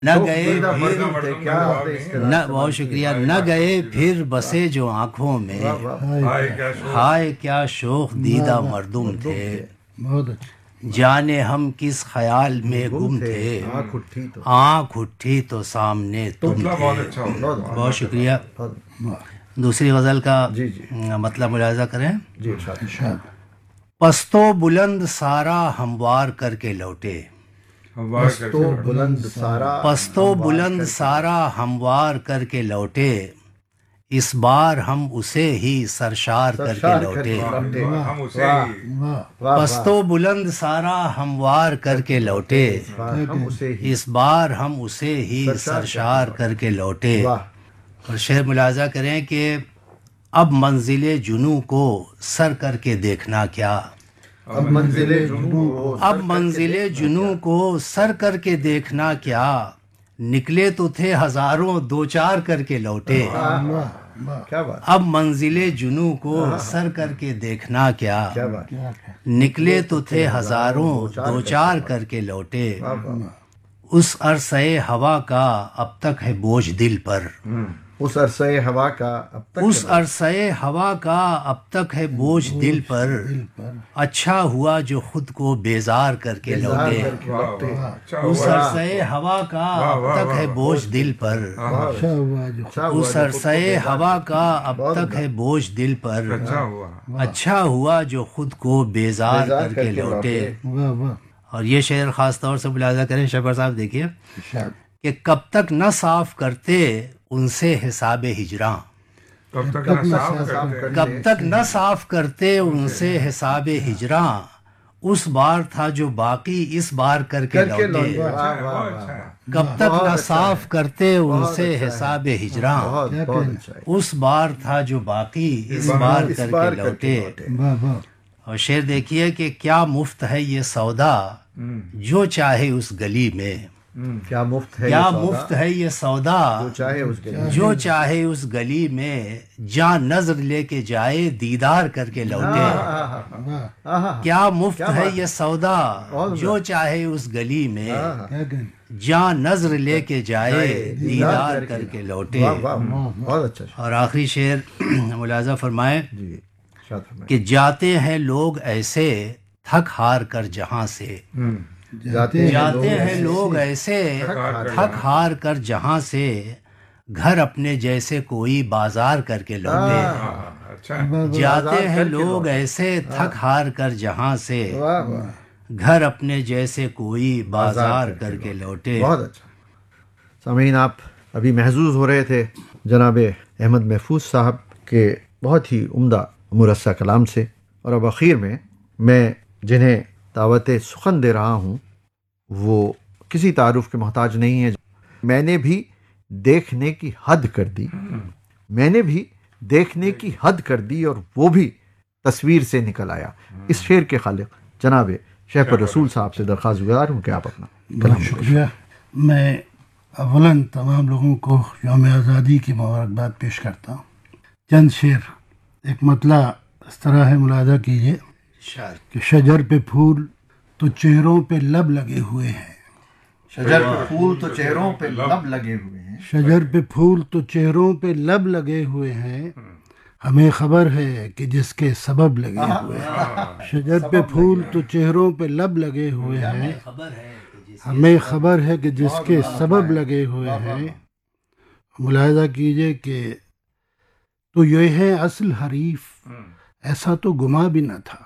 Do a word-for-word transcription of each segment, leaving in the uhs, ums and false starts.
نہ گئے پھر نہ بہت شکریہ نہ گئے پھر بسے جو آنکھوں میں، ہائے کیا شوق دیدہ مردم تھے، بہت اچھا، جانے ہم کس خیال میں گم تھے، آنکھ اٹھی تو سامنے تم تھے۔ بہت شکریہ۔ دوسری غزل کا مطلب ملاحظہ کریں۔ پستو بلند سارا ہموار کر کے لوٹے، پستو بلند سارا پستو بلند سارا ہموار کر کے لوٹے، اس بار ہم اسے ہی سرشار کر کے لوٹے۔ پستو بلند سارا ہموار کر کے لوٹے، اس بار ہم اسے ہی سرشار کر کے لوٹے۔ اور شعر ملاحظہ کریں کہ اب منزل جنوں کو سر کر کے دیکھنا کیا، اب منزل جنوں اب منزل جنوں کو سر کر کے دیکھنا کیا، نکلے تو تھے ہزاروں دو چار کر کے لوٹے۔ کیا بات، اب منزل جنوں کو سر کر کے دیکھنا کیا، نکلے تو تھے ہزاروں دو چار کر کے لوٹے۔ اس عرصۂ ہوا کا اب تک ہے بوجھ دل پر، اس عرصۂ ہوا کا اب تک اس عرصۂ ہوا کا اب تک ہے بوجھ دل پر، اچھا ہوا جو خود کو بیزار کر کے لوٹے۔ اس عرصۂ ہوا کا اب تک ہے بوجھ دل پر، اس عرصۂ ہوا کا اب تک ہے بوجھ دل پر، اچھا ہوا جو خود کو بیزار کر کے لوٹے۔ اور یہ شعر خاص طور سے ملاحظہ کریں شفیع صاحب، دیکھیے کہ کب تک نہ صاف کرتے ان سے حساب ہجراں، کب تک نہ صاف کرتے ان سے حساب ہجراں، اس بار تھا جو باقی اس بار کر کے لوٹے۔ کب تک نہ صاف کرتے ان سے حساب ہجراں، اس بار تھا جو باقی اس بار کر کے لوٹے۔ اور شعر دیکھیے کہ کیا مفت ہے یہ سودا جو چاہے اس گلی میں، کیا مفت ہے کیا مفت ہے یہ سودا چاہے اس کے جو چاہے اس گلی میں، جاں نظر لے کے جائے دیدار کر کے لوٹے۔ کیا مفت ہے یہ سودا جو چاہے اس گلی میں، جاں نظر لے کے جائے دیدار کر کے لوٹے۔ بہت اچھا اور آخری شعر ملاحظہ فرمائے کہ جاتے ہیں لوگ ایسے تھک ہار کر جہاں سے، جاتے جاتے ہیں لوگ ایسے تھک ہار کر جہاں سے، گھر اپنے جیسے کوئی بازار کر کے لوٹے۔ جاتے ہیں لوگ ایسے تھک ہار کر جہاں سے، گھر اپنے جیسے کوئی بازار کر کے لوٹے۔ بہت اچھا۔ سامعین، آپ ابھی محظوظ ہو رہے تھے جناب احمد محفوظ صاحب کے بہت ہی عمدہ مرصع کلام سے، اور اب اخیر میں میں جنہیں دعوت سخن دے رہا ہوں وہ کسی تعارف کے محتاج نہیں ہے۔ میں نے بھی دیکھنے کی حد کر دی، میں نے بھی دیکھنے کی حد کر دی، اور وہ بھی تصویر سے نکل آیا۔ اس شعر کے خالق جناب شیخ الرسول صاحب سے درخواست گزار ہوں کہ آپ اپنا بہت شکریہ۔ میں اولاً تمام لوگوں کو یوم آزادی کی مبارکباد پیش کرتا ہوں۔ چند شعر، ایک مطلع اس طرح ہے، ملاحظہ کیجیے کہ شجر پہ پھول تو چہروں پہ لب لگے ہوئے ہیں، شجر پہ پھول تو چہروں پہ لب لگے ہوئے ہیں، شجر پہ پھول تو چہروں پہ لب لگے ہوئے ہیں، ہمیں خبر ہے کہ جس کے سبب لگے ہوئے ہیں۔ شجر پہ پھول تو چہروں پہ لب لگے ہوئے ہیں، ہمیں خبر ہے کہ جس کے سبب لگے ہوئے ہیں۔ ملاحظہ کیجیے کہ تو یہ ہے اصل حریف، ایسا تو گما بھی نہ تھا،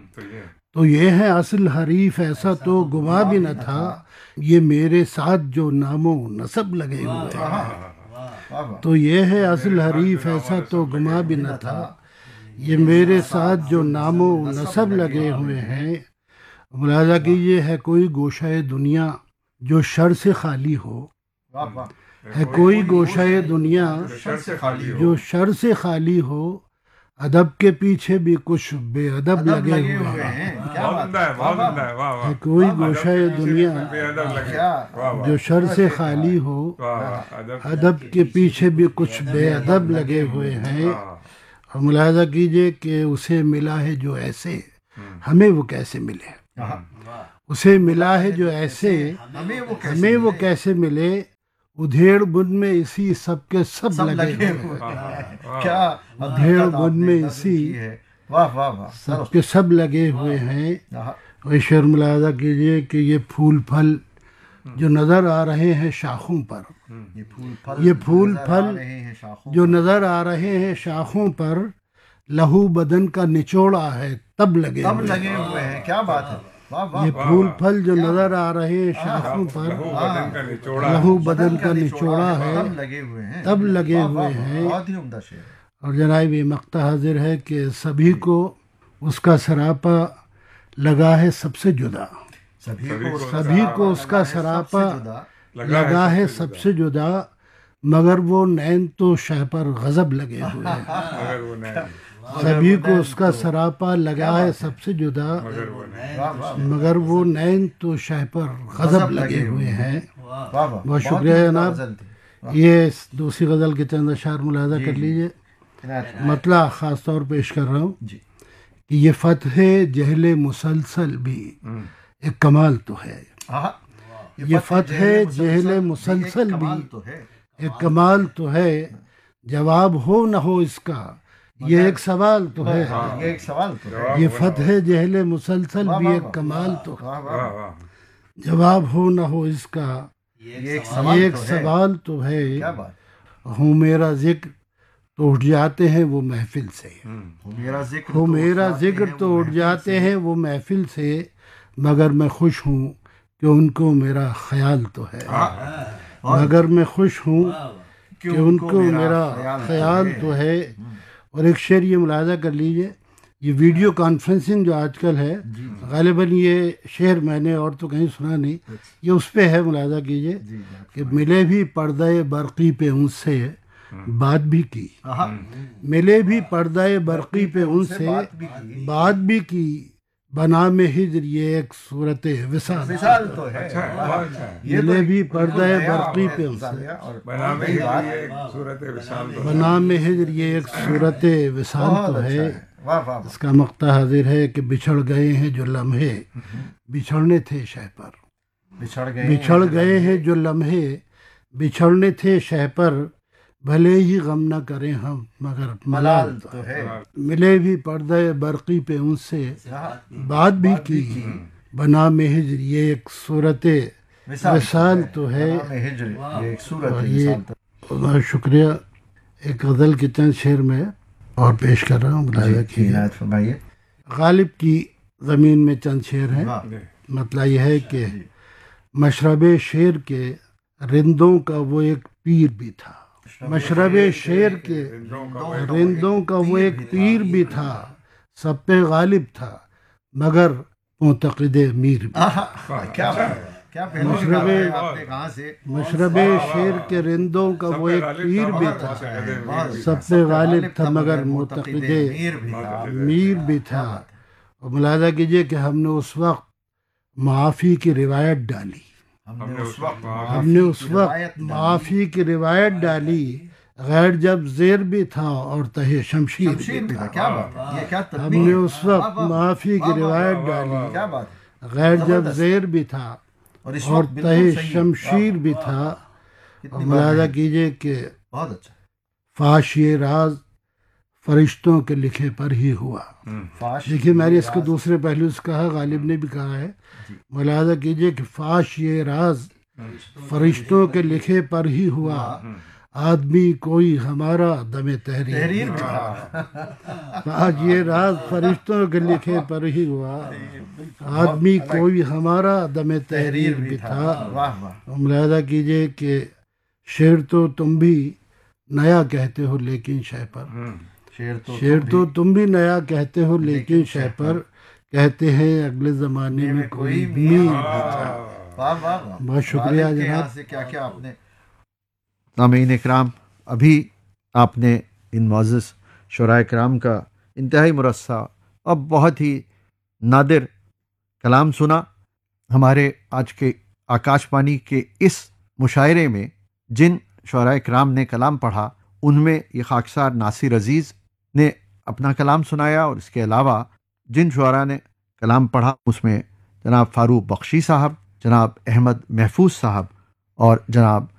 تو یہ ہے اصل حریف، ایسا تو گما بھی نہ تھا، یہ میرے ساتھ جو نام و نسب لگے ہوئے ہیں۔ تو یہ ہے اصل حریف، ایسا تو گما بھی نہ تھا، یہ میرے ساتھ جو نام و نسب لگے ہوئے ہیں۔ ملاحظہ کیجیے، ہے کوئی گوشہ دنیا جو شر سے خالی ہو، ہے کوئی گوشہ دنیا جو شر سے خالی ہو، ادب کے پیچھے بھی کچھ بے ادب لگے ہوئے ہیں۔ ہے کوئی گوشہ دنیا جو شر سے خالی ہو، ادب کے پیچھے بھی کچھ بے ادب لگے ہوئے ہیں۔ اور ملاحظہ کیجئے کہ اسے ملا ہے جو ایسے، ہمیں وہ کیسے ملے۔ اسے ملا ہے جو ایسے ہمیں وہ کیسے ہمیں وہ کیسے ملے، ادھیڑ بن میں اسی سب کے سب سب لگے لگے ہوئے ہوئے ہیں۔ کیا ادھیڑ حقیقت آپ بن نے میں نظم اسی کی ہے۔ واہ واہ واہ، سب کے سب لگے ہوئے ہیں۔ اور شعر ملاحظہ کیجئے کہ یہ پھول پھل جو نظر آ رہے ہیں شاخوں پر، یہ پھول پھل یہ پھول نظر آ پھل رہے ہیں شاخوں جو نظر آ رہے ہیں شاخوں پر، لہو بدن کا نچوڑا ہے تب لگے تب ہوئے لگے ہوئے ہیں۔ کیا بات ہے، واہ واہ۔ یہ پھول پھل جو نظر آ رہے ہیں شاخوں پر، لہو بدن کا نچوڑا ہے تب لگے ہوئے ہیں، تب لگے واہ، واہ، ہوئے واہ، ہیں۔ بہت ہی عمدہ شعر ہے۔ اور جناب یہ مقطع حاضر ہے کہ سبھی کو اس کا سراپا لگا ہے سب سے جدا، سبھی کو سبھی کو اس کا سراپا لگا ہے سب سے جدا، مگر وہ نین تو شہ پر غضب لگے ہوئے ہیں۔ سبھی کو اس کا سراپا لگا ہے سب سے جدا، مگر وہ نین تو شہ پر غضب لگے ہوئے ہیں۔ بہت شکریہ جناب۔ یہ دوسری غزل کے چند اشعار ملاحظہ کر لیجئے۔ مطلع خاص طور پیش کر رہا ہوں کہ یہ فتح جہل مسلسل بھی ایک کمال تو ہے، یہ فتح جہل مسلسل بھی ایک کمال تو ہے، جواب ہو نہ ہو اس کا یہ ایک سوال تو ہے، یہ ایک سوال تو ہے۔ یہ فتح جہل مسلسل بھی ایک کمال تو ہے، جواب ہو نہ ہو اس کا یہ ایک یہ ایک سوال تو ہے۔ کیا بات، ہوں میرا ذکر تو اٹھ جاتے ہیں وہ محفل سے، میرا ذکر ہو میرا ذکر تو اٹھ جاتے ہیں وہ محفل سے، مگر میں خوش ہوں کہ ان کو میرا خیال تو ہے، مگر میں خوش ہوں کہ ان کو میرا خیال تو ہے۔ اور ایک شعر یہ ملاحظہ کر لیجئے، یہ ویڈیو کانفرنسنگ جو آج کل ہے، غالباً یہ شعر میں نے اور تو کہیں سنا نہیں، یہ اس پہ ہے، ملاحظہ کیجئے کہ ملے بھی پردہ برقی پہ ان سے بات بھی کی، ملے بھی پردہ برقی پہ ان سے بات بھی کی، بنام ہجر یہ ایک صورت وصال مثال تو ہے۔ ملے بھی پردہ برقی پہ ان سے بنام ہجر یہ ایک صورت وصال تو ہے۔ اس کا مقطع حاضر ہے کہ بچھڑ گئے ہیں جو لمحے بچھڑنے تھے شہ پر، بچھڑ گئے بچھڑ گئے ہیں جو لمحے بچھڑنے تھے شہ پر، بھلے ہی غم نہ کریں ہم مگر ملال تو ہے۔ ملے بھی پردہ برقی پہ ان سے بات بھی کی، بنام ہجر یہ ایک صورت وصال تو ہے۔ ہجر یہ ایک صورت اور مثال یہ تو بہت شکریہ۔ ایک غزل کے چند شعر میں اور پیش کر رہا ہوں، ملاحظہ کیجیے۔ عنایت فرمائیے۔ غالب کی زمین میں چند شعر ہیں۔ مطلب یہ ہے کہ مشرب شعر کے رندوں کا وہ ایک پیر بھی تھا، مشرب شعر کے رندوں کا وہ ایک پیر بھی تھا، سب پہ غالب تھا مگر معتقد میر بھی تھا۔ کیا کیا مشرب آپ نے کہاں سے مشرب شعر کے رندوں کا وہ ایک پیر بھی تھا، سب پہ غالب تھا مگر معتقد میر بھی تھا۔ اور ملاحظہ کیجئے کہ ہم نے اس وقت معافی کی روایت ڈالی، ہم نے اس وقت ہم نے اس وقت معافی کی روایت ڈالی، غیر جب زیر بھی تھا اور تہ شمشیر بھی تھا۔ کیا بات ہے، یہ کیا ہم تدبیر نے اس وقت معافی کی روایت ڈالی، کیا بات ہے، غیر جب زیر بھی تھا اور اس اور وقت تہ بالکل صحیح۔ شمشیر بھی تھا۔ اور ملاحظہ کیجئے کہ بہت اچھا۔ فاش یہ راز فرشتوں کے لکھے پر ہی ہوا۔ فاش دیکھیے میں نے اس کو دوسرے پہلو سے کہا، غالب نے بھی کہا ہے، ملاحظہ کیجئے کہ فاش یہ راز فرشتوں کے لکھے پر ہی ہوا، آدمی کوئی ہمارا دم تحریر تحریر بھی بھی تھا۔ تھا۔ آج یہ راز فرشتوں کے لکھے پر ہی ہوا، آدمی کوئی ہمارا دم تحریر بھی تھا۔ واہ واہ، ملاحظہ کیجئے کہ شعر تو تم بھی نیا کہتے ہو لیکن شہ پر، شعر تو شعر تو تم بھی نیا کہتے ہو لیکن شہ پر، کہتے ہیں اگلے زمانے میں کوئی میر بھی تھا۔ واہ واہ واہ، بہت شکریہ غالب کے جناب۔ یہاں سے کیا کیا آپ نے سامعین اکرام، ابھی آپ نے ان معزز شعراء کرام کا انتہائی مرصع اور بہت ہی نادر کلام سنا۔ ہمارے آج کے آکاش وانی کے اس مشاعرے میں جن شعراء کرام نے کلام پڑھا، ان میں یہ خاکسار ناصر عزیز نے اپنا کلام سنایا، اور اس کے علاوہ جن شعراء نے کلام پڑھا اس میں جناب فاروق بخشی صاحب، جناب احمد محفوظ صاحب اور جناب